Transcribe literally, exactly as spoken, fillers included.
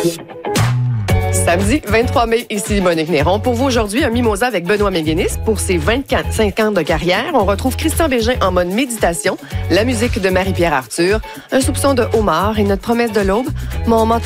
Samedi vingt-trois mai, ici Monique Néron. Pour vous aujourd'hui, un mimosa avec Benoît Méguénis. Pour ses vingt-cinq ans de carrière, on retrouve Christian Bégin en mode méditation, la musique de Marie-Pierre Arthur, un soupçon de homard et notre promesse de l'aube. Mon mentor